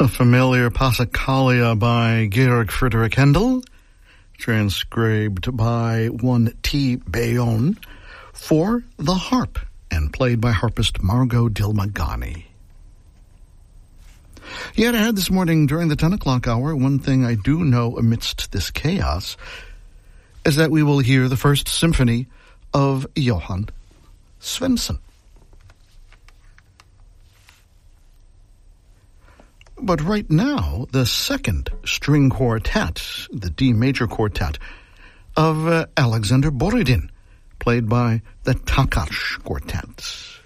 A familiar Passacaglia by Georg Friedrich Händel, transcribed by one T. Bayonne, for the harp, and played by harpist Margot Dilmagani. Yet ahead this morning during the 10 o'clock hour, one thing I do know amidst this chaos is that we will hear the first symphony of Johann Svensson. But right now, the second string quartet, the D major quartet, of Alexander Borodin, played by the Takács Quartet.